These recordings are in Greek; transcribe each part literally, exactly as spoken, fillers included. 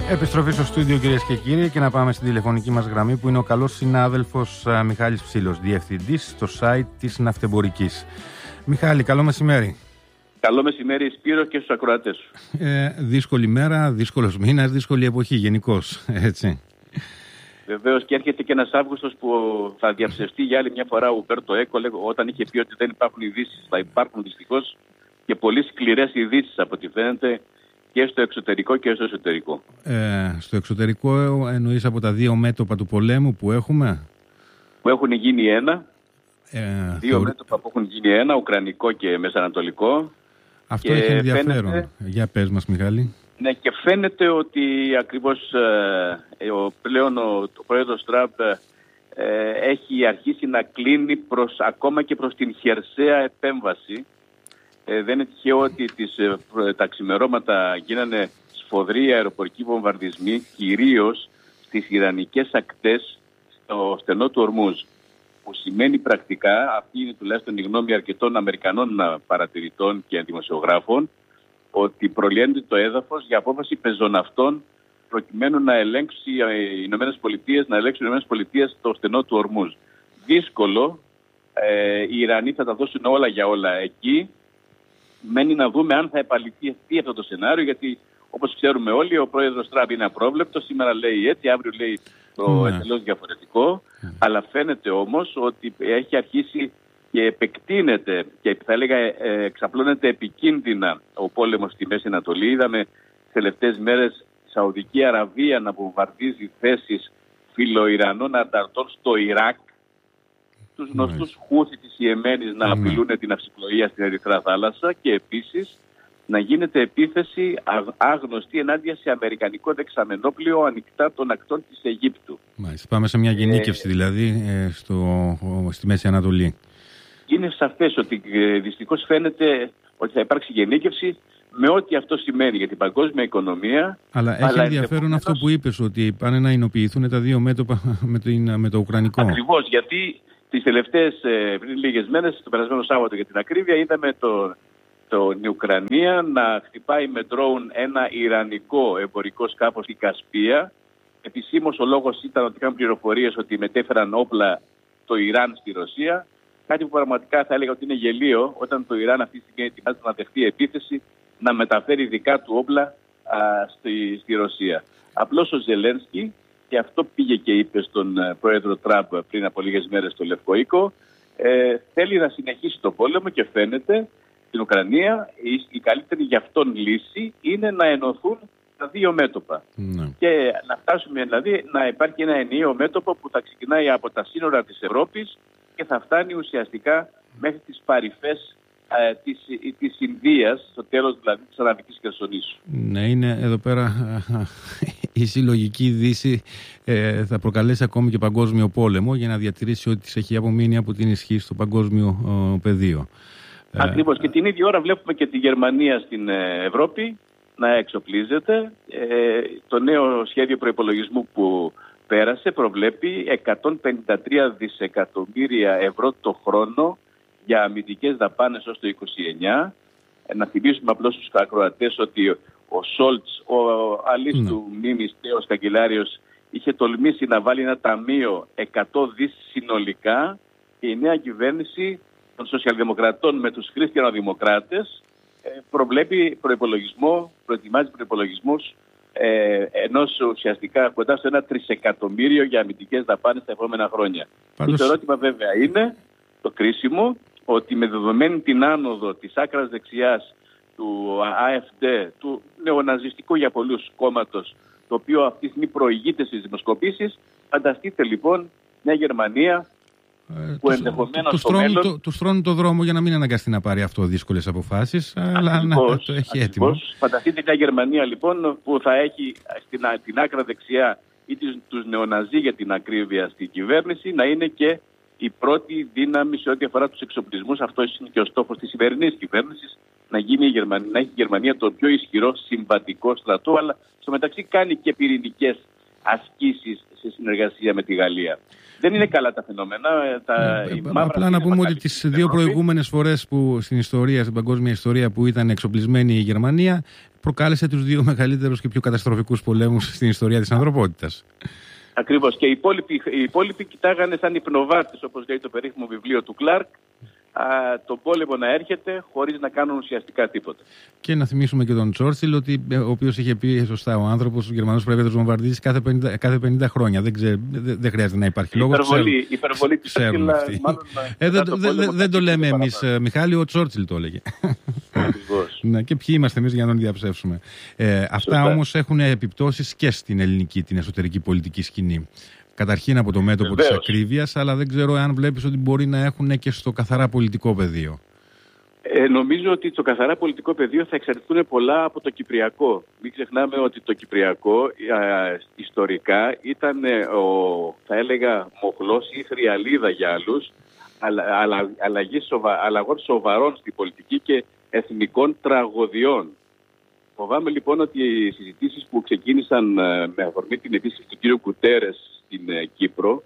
Επιστροφή στο στούντιο, κυρίες και κύριοι, και να πάμε στην τηλεφωνική μας γραμμή που είναι ο καλός συνάδελφος Μιχάλης Ψήλος, διευθυντής στο site της Ναυτεμπορικής. Μιχάλη, καλό μεσημέρι. Καλό μεσημέρι, Σπύρο, και στους ακροατές σου. Ε, δύσκολη μέρα, δύσκολος μήνας, δύσκολη εποχή γενικώς, έτσι. Βεβαίως, και έρχεται και ένας Αύγουστος που θα διαψευστεί για άλλη μια φορά ο Ουμπέρτο Έκο, όταν είχε πει ότι δεν υπάρχουν ειδήσεις. Θα υπάρχουν δυστυχώς και πολύ σκληρές ειδήσεις από ό,τι φαίνεται και στο εξωτερικό και στο εσωτερικό. Ε, στο εξωτερικό εννοείς από τα δύο μέτωπα του πολέμου που έχουμε? Που έχουν γίνει ένα. Ε, δύο θεωρ... μέτωπα που έχουν γίνει ένα, ουκρανικό και μεσανατολικό. Αυτό και έχει ενδιαφέρον. Φαίνεται... Για πες μας, Μιχάλη. Ναι, και φαίνεται ότι ακριβώς ε, ο, πλέον ο, ο πρόεδρος Τραμπ ε, έχει αρχίσει να κλείνει προς, ακόμα και προς την χερσαία επέμβαση. Ε, δεν είναι τυχαίο ότι τις, ε, τα ξημερώματα γίνανε σφοδροί αεροπορικοί βομβαρδισμοί, κυρίως στις ιρανικές ακτές στο στενό του Ορμούζ. Που σημαίνει πρακτικά, αυτή είναι τουλάχιστον η γνώμη αρκετών Αμερικανών παρατηρητών και δημοσιογράφων, ότι προλυαίνεται το έδαφος για απόφαση πεζοναυτών προκειμένου να ελέγξει οι Ηνωμένες Πολιτείες, να ελέγξουν οι Ηνωμένες Πολιτείες το στενό του Ορμούζ. Δύσκολο, ε, οι Ιρανοί θα τα δώσουν όλα για όλα εκεί. Μένει να δούμε αν θα επαληθευτεί αυτό το σενάριο, γιατί όπως ξέρουμε όλοι, ο πρόεδρος Τραμπ είναι απρόβλεπτος. Σήμερα λέει έτσι, αύριο λέει το mm. εντελώς διαφορετικό. Mm. Αλλά φαίνεται όμως ότι έχει αρχίσει και επεκτείνεται και θα έλεγα εξαπλώνεται επικίνδυνα ο πόλεμος στη Μέση Ανατολή. Είδαμε τις τελευταίες μέρες η Σαουδική Αραβία να βομβαρδίζει θέσεις φιλοϊρανών ανταρτών στο Ιράκ. Τους γνωστούς Χούθι της Ιεμένης να απειλούν την αυσιπλοεία στην Ερυθρά Θάλασσα και επίσης να γίνεται επίθεση άγνωστη ενάντια σε αμερικανικό δεξαμενόπλιο ανοιχτά των ακτών της Αιγύπτου. Μάλιστα. Πάμε σε μια γενίκευση ε, δηλαδή ε, στο, στη Μέση Ανατολή. Είναι σαφές ότι ε, δυστυχώς φαίνεται ότι θα υπάρξει γενίκευση με ό,τι αυτό σημαίνει για την παγκόσμια οικονομία. Αλλά έχει αλλά ενδιαφέρον αυτό που είπες, ότι πάνε να ενοποιηθούν τα δύο μέτωπα με το, με το ουκρανικό. Ακριβώς, γιατί τις τελευταίες πριν λίγες μέρες, το περασμένο Σάββατο για την ακρίβεια, είδαμε το, το Ουκρανία να χτυπάει με ντρόουν ένα ιρανικό εμπορικό σκάφος στην Κασπία. Επισήμως ο λόγος ήταν ότι είχαν πληροφορίες ότι μετέφεραν όπλα το Ιράν στη Ρωσία. Κάτι που πραγματικά θα έλεγα ότι είναι γελίο, όταν το Ιράν αυτή τη στιγμή ετοιμάζεται να δεχτεί επίθεση, να μεταφέρει δικά του όπλα α, στη, στη Ρωσία. Απλώς ο Ζελένσκι, και αυτό πήγε και είπε στον uh, πρόεδρο Τραμπ πριν από λίγες μέρες στο Λευκό Οίκο, ε, θέλει να συνεχίσει το πόλεμο και φαίνεται στην Ουκρανία η, η καλύτερη για αυτόν λύση είναι να ενωθούν τα δύο μέτωπα. Mm. Και να φτάσουμε δηλαδή να υπάρχει ένα ενιαίο μέτωπο που θα ξεκινάει από τα σύνορα της Ευρώπης και θα φτάνει ουσιαστικά μέχρι τις παρυφές ε, της, της Ινδίας, στο τέλος δηλαδή της Αραβικής Χερσονήσου. Ναι, είναι εδώ πέρα η συλλογική Δύση ε, θα προκαλέσει ακόμη και παγκόσμιο πόλεμο για να διατηρήσει ό,τι της έχει απομείνει από την ισχύ στο παγκόσμιο ε, πεδίο. Ακριβώς, και την ίδια ώρα βλέπουμε και τη Γερμανία στην Ευρώπη να εξοπλίζεται. Ε, το νέο σχέδιο προϋπολογισμού που πέρασε προβλέπει εκατόν πενήντα τρία δισεκατομμύρια ευρώ το χρόνο για αμυντικές δαπάνες ως το είκοσι εννιά. Ε, να θυμίσουμε απλώς στους ακροατές ότι ο Σόλτς, ο αλής ναι. του μνήμης τέος καγκελάριος, είχε τολμήσει να βάλει ένα ταμείο εκατό δις συνολικά και η νέα κυβέρνηση των σοσιαλδημοκρατών με τους χριστιανοδημοκράτες ε, προβλέπει προϋπολογισμό, προετοιμάζει προϋπολογισμούς ε, ενός ουσιαστικά κοντά στο ένα τρισεκατομμύριο για αμυντικές δαπάνες τα επόμενα χρόνια. Πάντως... Το ερώτημα βέβαια είναι το κρίσιμο, ότι με δεδομένη την άνοδο της άκρας δεξιάς του ΑΕΦΔ, του νεοναζιστικού για πολλούς κόμματος, το οποίο αυτή τη στιγμή προηγείται στις δημοσκοπήσεις, φανταστείτε λοιπόν μια Γερμανία ε, που ενδεχομένως του, στο μέλλον... Το, του στρώνουν το δρόμο για να μην αναγκαστεί να πάρει αυτό δύσκολες αποφάσεις, αλλά να το έχει έτοιμο. Φανταστείτε μια Γερμανία λοιπόν που θα έχει στην, την άκρα δεξιά ή τους, τους νεοναζί για την ακρίβεια στην κυβέρνηση, να είναι και η πρώτη δύναμη σε ό,τι αφορά τους εξοπλισμούς. Αυτό είναι και ο στόχος της σημερινής κυβέρνησης, να, γίνει η Γερμανία, να έχει η Γερμανία το πιο ισχυρό συμβατικό στρατό, αλλά στο μεταξύ κάνει και πυρηνικές ασκήσεις σε συνεργασία με τη Γαλλία. Δεν είναι καλά τα φαινόμενα. Τα, ε, απλά να πούμε ότι τις δύο προηγούμενες φορές που στην ιστορία, στην παγκόσμια ιστορία που ήταν εξοπλισμένη η Γερμανία, προκάλεσε τους δύο μεγαλύτερους και πιο καταστροφικούς πολέμους στην ιστορία της ανθρωπότητας. Ακριβώς. Και οι υπόλοιποι, οι υπόλοιποι κοιτάγανε σαν υπνοβάτες, όπως λέει το περίφημο βιβλίο του Κλάρκ, τον πόλεμο να έρχεται χωρίς να κάνουν ουσιαστικά τίποτα. Και να θυμίσουμε και τον Τσόρτσιλ, ότι, ο οποίος είχε πει σωστά, ο άνθρωπος, ο Γερμανός, πρέπει να τους βομβαρδίσει κάθε πενήντα, κάθε πενήντα χρόνια. Δεν, ξέ, δεν, δεν χρειάζεται να υπάρχει λόγος. Υπερβολή, υπερβολή της Τσόρτσιλ. Ε, δεν το, δε, δεν το λέμε εμείς, Μιχάλη, ο Τσόρτσιλ το έλεγε. Ναι, και ποιοι είμαστε εμείς για να τον διαψεύσουμε. Ε, αυτά όμως έχουν επιπτώσεις και στην ελληνική, την εσωτερική πολιτική σκηνή. Καταρχήν από το μέτωπο της ακρίβειας, αλλά δεν ξέρω αν βλέπεις ότι μπορεί να έχουν και στο καθαρά πολιτικό πεδίο. Ε, νομίζω ότι στο καθαρά πολιτικό πεδίο θα εξαρτηθούν πολλά από το Κυπριακό. Μην ξεχνάμε ότι το Κυπριακό α, ιστορικά ήταν ο, θα έλεγα, μοχλός ή θριαλίδα για άλλους, αλλα, αλλα, αλλαγή σοβα, αλλαγών σοβαρών στην πολιτική και εθνικών τραγωδιών. Φοβάμαι λοιπόν ότι οι συζητήσεις που ξεκίνησαν με αφορμή την επίσκεψη του κ. Γκουτέρες στην ε, Κύπρο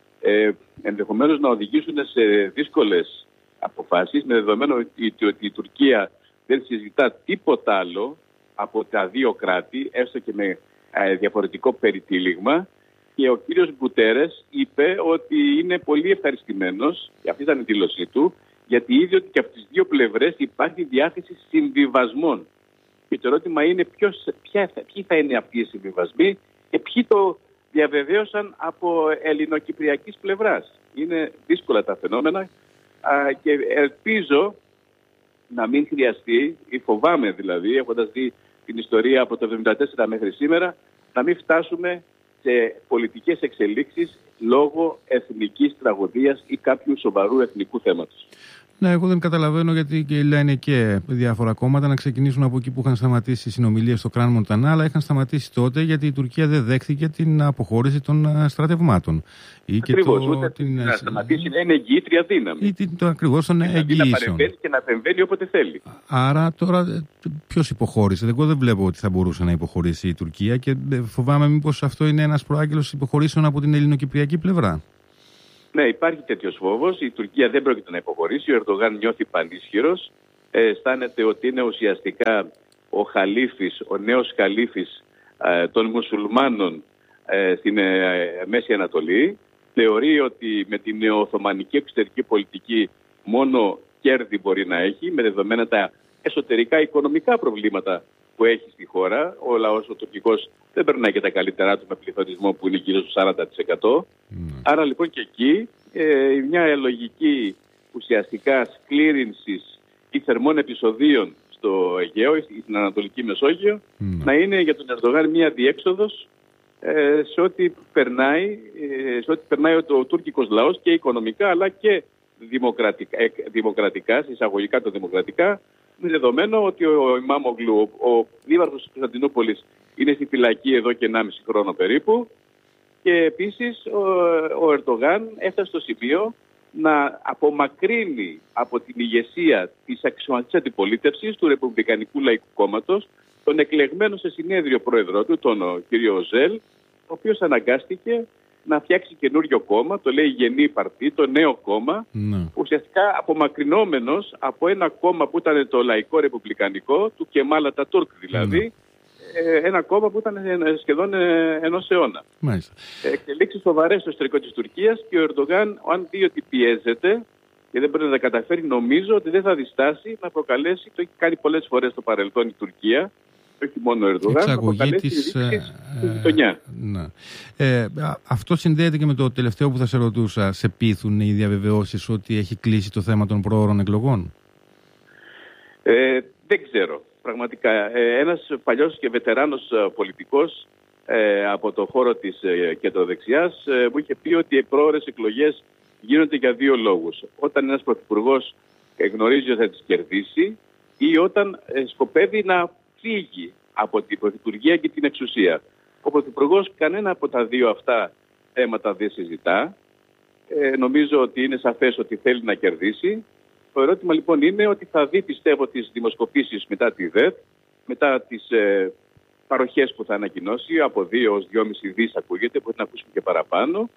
ε, ενδεχομένως να οδηγήσουν σε δύσκολες αποφάσεις, με δεδομένο ότι, ότι η Τουρκία δεν συζητά τίποτα άλλο από τα δύο κράτη, έστω και με ε, διαφορετικό περιτύλιγμα, και ο κύριος Γκουτέρες είπε ότι είναι πολύ ευχαριστημένος, και αυτή ήταν η δήλωσή του, γιατί είδε ότι και από τις δύο πλευρές υπάρχει διάθεση συμβιβασμών. Και το ερώτημα είναι ποιος, ποια, ποιοι θα είναι αυτοί οι συμβιβασμοί και ποιοι το διαβεβαίωσαν από ελληνοκυπριακής πλευράς. Είναι δύσκολα τα φαινόμενα α, και ελπίζω να μην χρειαστεί, ή φοβάμαι δηλαδή, έχοντας δει την ιστορία από το εβδομήντα τέσσερα μέχρι σήμερα, να μην φτάσουμε σε πολιτικές εξελίξεις λόγω εθνικής τραγωδίας ή κάποιου σοβαρού εθνικού θέματος. Ναι, εγώ δεν καταλαβαίνω γιατί και λένε και διάφορα κόμματα να ξεκινήσουν από εκεί που είχαν σταματήσει οι συνομιλίες στο Κραν Μοντανά, αλλά είχαν σταματήσει τότε γιατί η Τουρκία δεν δέχθηκε την αποχώρηση των στρατευμάτων. Ακριβώς, το, ούτε την, να σταματήσει να είναι εγγυήτρια δύναμη. Ή την, το ακριβώς των εγγυήσεων. Να παρεμβαίνει και να επεμβαίνει όποτε θέλει. Άρα τώρα ποιος υποχώρησε? Εγώ δεν βλέπω ότι θα μπορούσε να υποχωρήσει η Τουρκία και φοβάμαι μήπως αυτό είναι ένας προάγγελος υποχωρήσεων από την ελληνοκυπριακή πλευρά. Ναι, υπάρχει τέτοιος φόβος. Η Τουρκία δεν πρόκειται να υποχωρήσει. Ο Ερντογάν νιώθει πανίσχυρος. Ε, αισθάνεται ότι είναι ουσιαστικά ο χαλίφης, ο νέος χαλίφης ε, των μουσουλμάνων ε, στην ε, Μέση Ανατολή. Θεωρεί ότι με την νεοοθωμανική εξωτερική πολιτική μόνο κέρδη μπορεί να έχει, με δεδομένα τα εσωτερικά οικονομικά προβλήματα που έχει στη χώρα. Ο λαός ο τουρκικός δεν περνάει και τα καλύτερά του με πληθωρισμό που είναι γύρω στο σαράντα τοις εκατό. Mm. Άρα λοιπόν και εκεί ε, μια λογική ουσιαστικά σκλήρινσης ή θερμών επεισοδίων στο Αιγαίο ή στην Ανατολική Μεσόγειο mm. να είναι για τον Ερντογάν μια διέξοδος ε, σε ό,τι περνάει, ε, σε ό,τι περνάει ο, ο τουρκικός λαός και οικονομικά αλλά και δημοκρατικά, ε, δημοκρατικά εισαγωγικά το δημοκρατικά, με δεδομένο ότι ο Ιμάμογλου, ο, ο δήμαρχος της Κωνσταντινούπολης, είναι στη φυλακή εδώ και ενάμιση χρόνο περίπου, και επίσης ο, ο Ερντογάν έφτασε στο σημείο να απομακρύνει από την ηγεσία της αξιωματικής αντιπολίτευσης του Ρεπουμπλικανικού Λαϊκού Κόμματος τον εκλεγμένο σε συνέδριο πρόεδρό του, τον κύριο Ζέλ, ο οποίος αναγκάστηκε να φτιάξει καινούριο κόμμα, το λέει Γενή Παρτί, το νέο κόμμα, ναι. ουσιαστικά απομακρυνόμενος από ένα κόμμα που ήταν το Λαϊκό Ρεπουμπλικανικό, του Κεμάλ Ατατούρκ δηλαδή, ναι. ένα κόμμα που ήταν σχεδόν ενός αιώνα. Εξελίξεις σοβαρές στο εσωτερικό της Τουρκίας και ο Ερντογάν, αν δει ότι πιέζεται και δεν μπορεί να τα καταφέρει, νομίζω ότι δεν θα διστάσει να προκαλέσει, το έχει κάνει πολλές φορές στο παρελθόν η Τουρκία, όχι μόνο ο Ερντογάν, εξαγωγή της ε, γειτονιά. Ναι. Ε, αυτό συνδέεται και με το τελευταίο που θα σε ρωτούσα. Σε πείθουν οι διαβεβαιώσεις ότι έχει κλείσει το θέμα των προώρων εκλογών? Ε, δεν ξέρω. Πραγματικά. Ε, ένας παλιός και βετεράνος πολιτικός ε, από το χώρο της ε, κεντροδεξιάς ε, μου είχε πει ότι οι προώρες εκλογές γίνονται για δύο λόγους. Όταν ένας πρωθυπουργός γνωρίζει ότι θα τις κερδίσει ή όταν ε, σκοπεύει να φύγει από την πρωθυπουργία και την εξουσία. Ο πρωθυπουργός κανένα από τα δύο αυτά θέματα δεν συζητά. Ε, νομίζω ότι είναι σαφές ότι θέλει να κερδίσει. Το ερώτημα λοιπόν είναι ότι θα δει, πιστεύω, τις δημοσκοπήσεις μετά τη ΔΕΘ, μετά τις ε, παροχές που θα ανακοινώσει, από δύο έως δυόμισι δις ακούγεται, μπορεί να ακούσουμε και παραπάνω,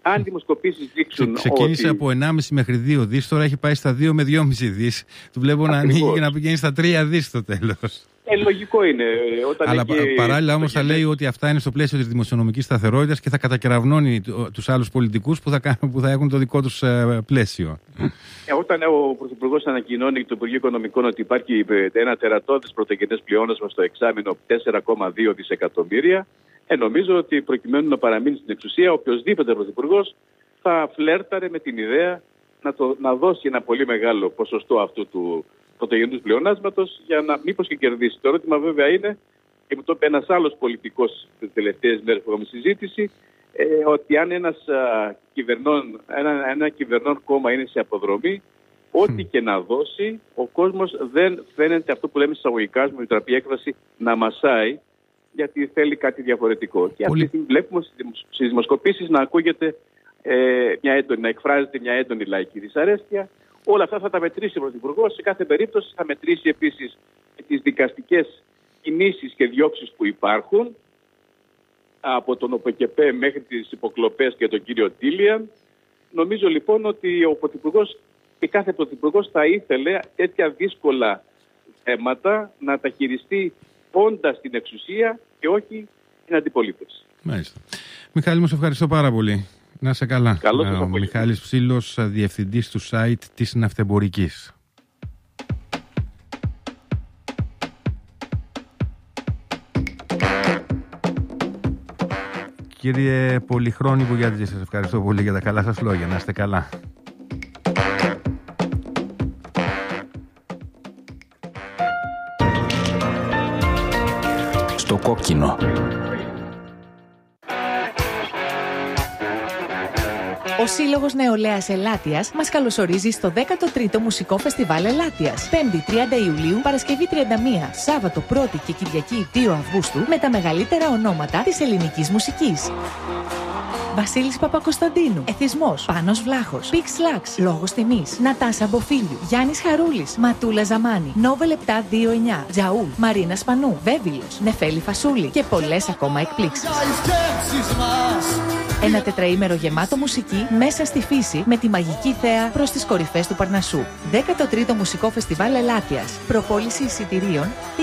Αν δημοσκοπήσεις δείξουν. Ξεκίνησε ότι... από ενάμιση μέχρι δύο δις, τώρα έχει πάει στα δύο με δυόμισι δις. Του βλέπω να ανοίγει και να πηγαίνει στα τρία δις στο τέλος. Ε, λογικό είναι. Όταν Αλλά έχει... παράλληλα όμως θα λέει ότι αυτά είναι στο πλαίσιο της δημοσιονομικής σταθερότητας και θα κατακεραυνώνει τους άλλους πολιτικούς που θα, κάνουν, που θα έχουν το δικό τους πλαίσιο. Ε, όταν ο Πρωθυπουργός ανακοινώνει το Υπουργείο Οικονομικών ότι υπάρχει ένα τερατώδες πρωτογενές πλεόνασμα στο εξάμηνο τέσσερα κόμμα δύο δισεκατομμύρια, ε, νομίζω ότι προκειμένου να παραμείνει στην εξουσία, οποιοδήποτε Πρωθυπουργός θα φλέρταρε με την ιδέα να, το, να δώσει ένα πολύ μεγάλο ποσοστό αυτού του πρωτογενούς πλεονάσματος για να μήπως και κερδίσει. Το ερώτημα βέβαια είναι, και μου το είπε ένας άλλος πολιτικός τις τελευταίες μέρες που είχαμε συζήτηση, ε, ότι αν ένας, α, κυβερνών, ένα, ένα κυβερνών κόμμα είναι σε αποδρομή, ό,τι και να δώσει, ο κόσμος δεν φαίνεται, αυτό που λέμε εισαγωγικά, με τραπή έκφραση, να μασάει, γιατί θέλει κάτι διαφορετικό. Και αυτή τη στιγμή βλέπουμε στις δημοσκοπήσεις να ακούγεται ε, μια έντονη, να εκφράζεται μια έντονη λαϊκή δυσαρέσκεια. Όλα αυτά θα τα μετρήσει ο Πρωθυπουργός. Σε κάθε περίπτωση θα μετρήσει επίσης τις δικαστικές κινήσεις και διώξεις που υπάρχουν, από τον ΟΠΕΚΕΠΕ μέχρι τις υποκλοπές και τον κύριο Τίλιαν. Νομίζω λοιπόν ότι ο Πρωθυπουργός και κάθε Πρωθυπουργός θα ήθελε τέτοια δύσκολα θέματα να τα χειριστεί όντας την εξουσία και όχι την αντιπολίτευση. Μάλιστα. Μιχάλη, μου σε ευχαριστώ πάρα πολύ. Να είσαι καλά. Καλώς Ο Μιχάλης Ψήλος, διευθυντής του site της Ναυτεμπορικής. Κύριε Πολυχρόνη Μπουγιάτζη, σας ευχαριστώ πολύ για τα καλά σας λόγια. Να είστε καλά. Στο κόκκινο. Ο Σύλλογος Νεολαίας Ελάττιας μας καλωσορίζει στο δέκατο τρίτο Μουσικό Φεστιβάλ Ελάττιας. πέμπτη τριάντα Ιουλίου, Παρασκευή τριάντα μία, Σάββατο πρώτη και Κυριακή δύο Αυγούστου με τα μεγαλύτερα ονόματα της ελληνικής μουσικής. Βασίλης Παπακοσταντίνου, Εθισμός, Πάνος Βλάχος, Πιξ Λάξ, Λόγος Τιμής, Νατάσα Μποφίλιου, Γιάννης Χαρούλης, Ματούλα Ζαμάνη, Νόβελ επτά δύο εννιά, Τζαούλ, Μαρίνα Σπανού, Βέβυλος, Νεφέλη Φασούλη και πολλές ακόμα εκπλήξεις. Ένα τετραήμερο γεμάτο μουσική μέσα στη φύση με τη μαγική θέα προς τις κορυφές του Παρνασσού. δέκατο τρίτο Μουσικό Φεστιβάλ Ελάττιας. Προπόληση εισιτηρίων